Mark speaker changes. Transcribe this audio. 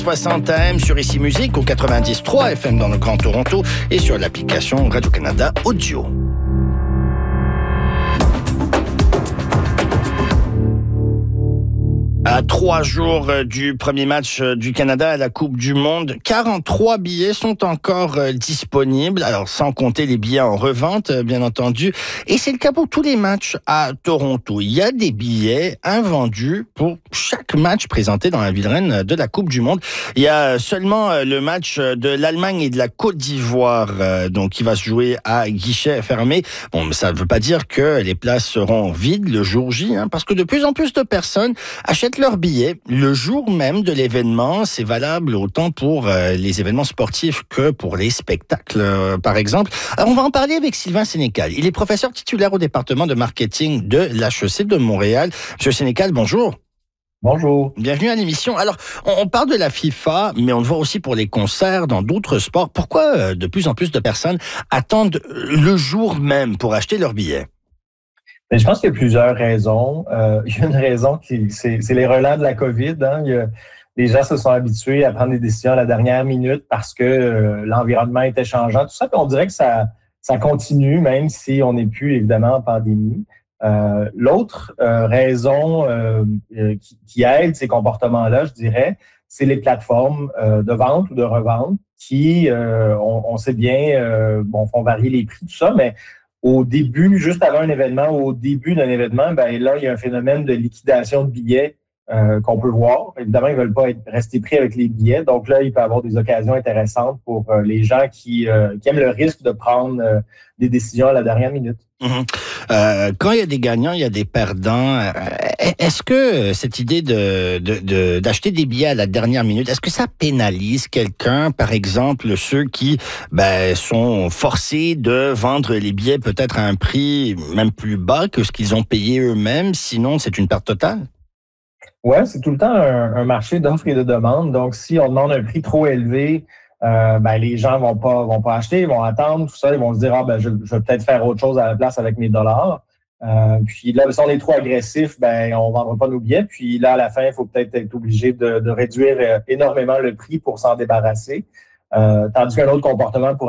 Speaker 1: 60 AM sur Ici Musique au 90.3 FM dans le Grand Toronto et sur l'application Radio-Canada Audio. À 3 jours du premier match du Canada à la Coupe du Monde, 43 billets sont encore disponibles. Alors, sans compter les billets en revente, bien entendu. Et c'est le cas pour tous les matchs à Toronto. Il y a des billets invendus pour chaque match présenté dans la ville reine de la Coupe du Monde. Il y a seulement le match de l'Allemagne et de la Côte d'Ivoire, donc qui va se jouer à guichet fermé. Bon, mais ça ne veut pas dire que les places seront vides le jour J, parce que de plus en plus de personnes achètent leurs billets le jour même de l'événement. C'est valable autant pour les événements sportifs que pour les spectacles, par exemple. Alors, on va en parler avec Sylvain Sénécal. Il est professeur titulaire au département de marketing de l'HEC de Montréal. Monsieur Sénécal, bonjour.
Speaker 2: Bonjour.
Speaker 1: Bienvenue à l'émission. Alors, on parle de la FIFA, mais on le voit aussi pour les concerts dans d'autres sports. Pourquoi de plus en plus de personnes attendent le jour même pour acheter leurs billets?
Speaker 2: Mais je pense qu'il y a plusieurs raisons. Il y a une raison c'est les relents de la COVID. Les gens se sont habitués à prendre des décisions à la dernière minute parce que l'environnement était changeant. Tout ça, puis on dirait que ça continue, même si on n'est plus évidemment en pandémie. L'autre raison qui aide ces comportements-là, je dirais, c'est les plateformes de vente ou de revente qui, on sait bien, font varier les prix, tout ça, mais au début, juste avant un événement, au début d'un événement, là, il y a un phénomène de liquidation de billets qu'on peut voir. Évidemment, ils ne veulent pas rester pris avec les billets. Donc là, il peut y avoir des occasions intéressantes pour les gens qui aiment le risque de prendre des décisions à la dernière minute.
Speaker 1: Quand il y a des gagnants, il y a des perdants. Est-ce que cette idée d'acheter des billets à la dernière minute, est-ce que ça pénalise quelqu'un, par exemple ceux qui sont forcés de vendre les billets peut-être à un prix même plus bas que ce qu'ils ont payé eux-mêmes, sinon c'est une perte totale?
Speaker 2: Ouais, c'est tout le temps un marché d'offres et de demandes. Donc, si on demande un prix trop élevé, les gens vont pas acheter, ils vont attendre, tout ça, ils vont se dire je vais peut-être faire autre chose à la place avec mes dollars. Puis là, si on est trop agressif, on vendra pas nos billets. Puis là, à la fin, il faut peut-être être obligé de réduire énormément le prix pour s'en débarrasser. Tandis qu'un autre comportement pourrait